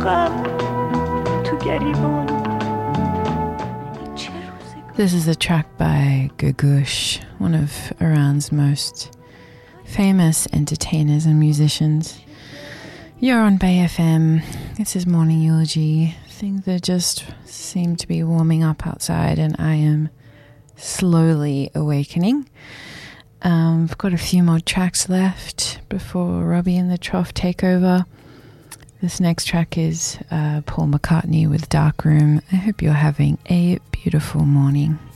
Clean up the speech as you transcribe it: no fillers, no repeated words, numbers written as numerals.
This is a track by Gugush, one of Iran's most famous entertainers and musicians. You're on Bay FM. This is Morning Eulogy. Things that just seem to be warming up outside, and I am slowly awakening. I've got a few more tracks left before Robbie and the Trough take over. This next track is Paul McCartney with Dark Room. I hope you're having a beautiful morning.